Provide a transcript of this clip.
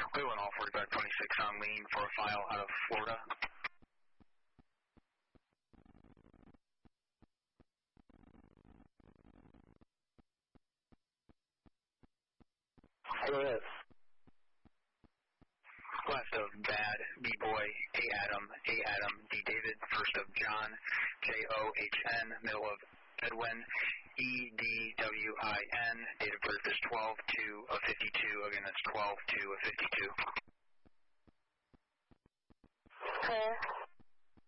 Cleveland Hall 4526 on lean for a file out of Florida. Go ahead. Last of Bad, B-Boy, A-Adam, D. David, first of John, J-O-H-N, middle of Edwin, E-D-W-I-N, date of birth is 12/2/52, again that's 12/2/52. Okay.